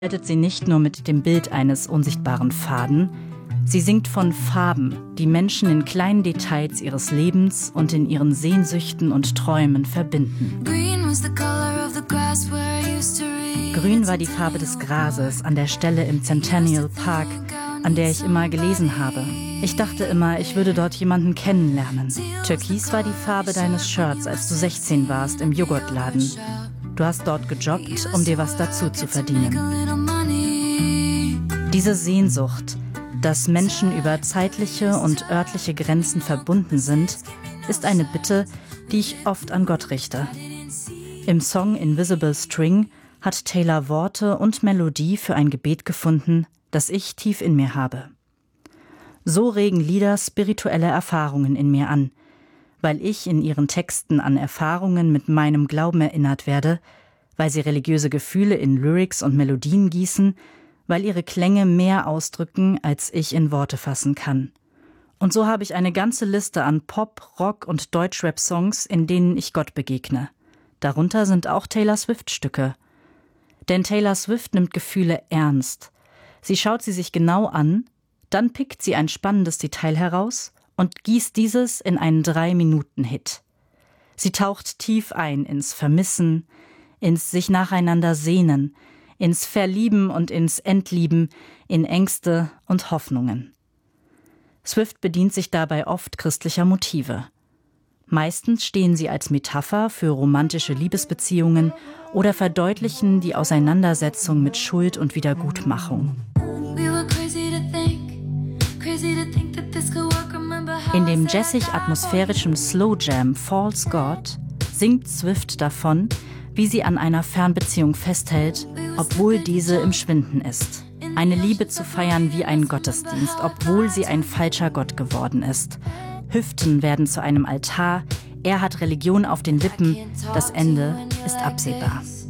arbeitet sie nicht nur mit dem Bild eines unsichtbaren Faden, sie singt von Farben, die Menschen in kleinen Details ihres Lebens und in ihren Sehnsüchten und Träumen verbinden. Grün war die Farbe des Grases an der Stelle im Centennial Park, an der ich immer gelesen habe. Ich dachte immer, ich würde dort jemanden kennenlernen. Türkis war die Farbe deines Shirts, als du 16 warst im Joghurtladen. Du hast dort gejobbt, um dir was dazu zu verdienen. Diese Sehnsucht, dass Menschen über zeitliche und örtliche Grenzen verbunden sind, ist eine Bitte, die ich oft an Gott richte. Im Song Invisible String hat Taylor Worte und Melodie für ein Gebet gefunden, das ich tief in mir habe. So regen Lieder spirituelle Erfahrungen in mir an, weil ich in ihren Texten an Erfahrungen mit meinem Glauben erinnert werde, weil sie religiöse Gefühle in Lyrics und Melodien gießen, weil ihre Klänge mehr ausdrücken, als ich in Worte fassen kann. Und so habe ich eine ganze Liste an Pop-, Rock- und Deutschrap-Songs, in denen ich Gott begegne. Darunter sind auch Taylor Swift-Stücke. Denn Taylor Swift nimmt Gefühle ernst. Sie schaut sie sich genau an, dann pickt sie ein spannendes Detail heraus und gießt dieses in einen 3-Minuten-Hit. Sie taucht tief ein ins Vermissen, ins sich nacheinander sehnen, ins Verlieben und ins Entlieben, in Ängste und Hoffnungen. Swift bedient sich dabei oft christlicher Motive. Meistens stehen sie als Metapher für romantische Liebesbeziehungen oder verdeutlichen die Auseinandersetzung mit Schuld und Wiedergutmachung. In dem jazzig-atmosphärischen Slow Jam False God singt Swift davon, wie sie an einer Fernbeziehung festhält, obwohl diese im Schwinden ist. Eine Liebe zu feiern wie ein Gottesdienst, obwohl sie ein falscher Gott geworden ist. Hüften werden zu einem Altar, er hat Religion auf den Lippen, das Ende ist absehbar.